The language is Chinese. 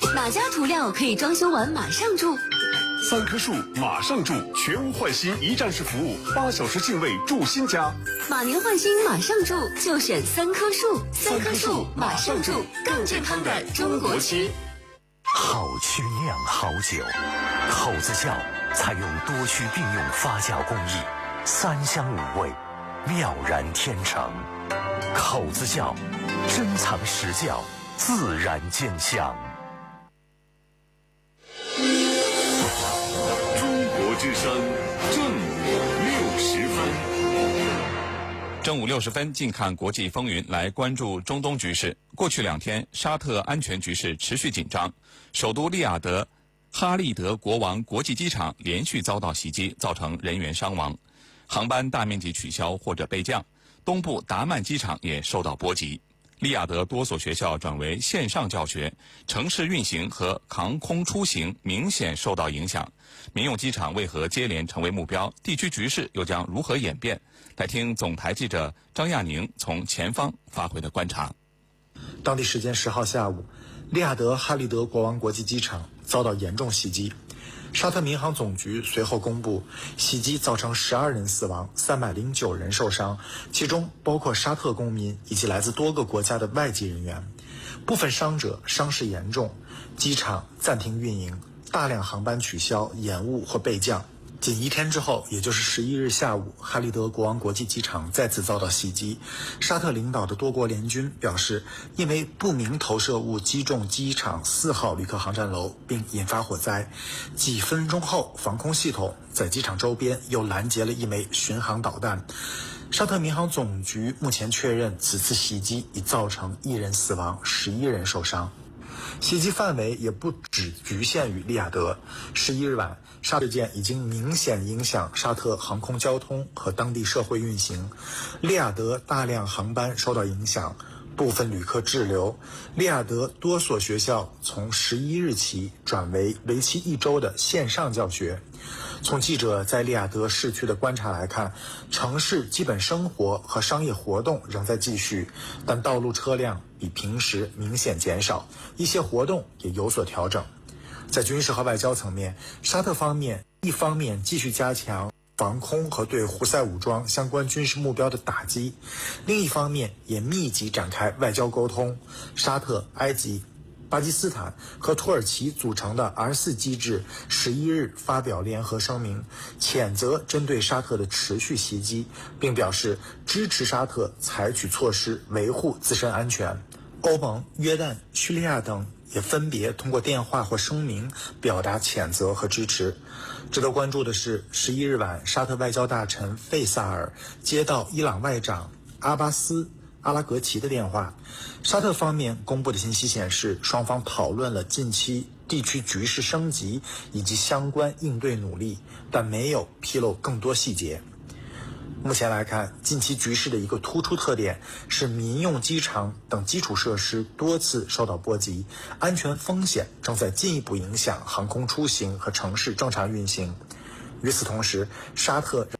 哪家涂料可以装修完马上住 ？3棵树马上住，全屋换新一站式服务，8小时净位住新家。 马年换新马上住，就选3棵树。3棵树马上住，更健康的中国区。 好曲酿好酒，口子窖采用多区并用发酵工艺，3香5味，妙然天成。口子窖，珍藏实窖，自然见香。 中国之声正午60分。 正午60分，近看国际风云，来关注中东局势。过去2天，沙特安全局势持续紧张，首都利雅得哈利德国王国际机场连续遭到袭击，造成人员伤亡，航班大面积取消或者备降。东部达曼机场也受到波及。利雅得多所学校转为线上教学，城市运行和航空出行明显受到影响。民用机场为何接连成为目标？地区局势又将如何演变？来听总台记者张亚宁从前方发回的观察。 当地时间10号下午，利雅得哈利德国王国际机场遭到严重袭击。沙特民航总局随后公布，袭击造成12人死亡，309人受伤，其中包括沙特公民以及来自多个国家的外籍人员。部分伤者伤势严重，机场暂停运营，大量航班取消、延误或备降。仅1天之后，也就是11日下午，哈利德国王国际机场再次遭到袭击。沙特领导的多国联军表示，因为不明投射物击中机场4号旅客航站楼，并引发火灾。几分钟后，防空系统在机场周边又拦截了1枚巡航导弹。沙特民航总局目前确认，此次袭击已造成1人死亡，11人受伤。袭击范围也不只局限于利雅得。11日晚，沙特事件已经明显影响沙特航空交通和当地社会运行，利雅得大量航班受到影响，部分旅客滞留。利雅得多所学校从11日起转为为期1周的线上教学。从记者在利雅得市区的观察来看，城市基本生活和商业活动仍在继续，但道路车辆比平时明显减少，一些活动也有所调整。在军事和外交层面，沙特方面一方面继续加强防空和对胡塞武装相关军事目标的打击，另一方面也密集展开外交沟通。沙特、埃及、巴基斯坦和土耳其组成的 R4 机制11日发表联合声明，谴责针对沙特的持续袭击，并表示支持沙特采取措施维护自身安全。欧盟、约旦、叙利亚等也分别通过电话或声明表达谴责和支持。值得关注的是，11日晚，沙特外交大臣费萨尔接到伊朗外长阿巴斯·阿拉格齐的电话。沙特方面公布的信息显示，双方讨论了近期地区局势升级以及相关应对努力，但没有披露更多细节。目前来看，近期局势的一个突出特点是民用机场等基础设施多次受到波及，安全风险正在进一步影响航空出行和城市正常运行。与此同时，沙特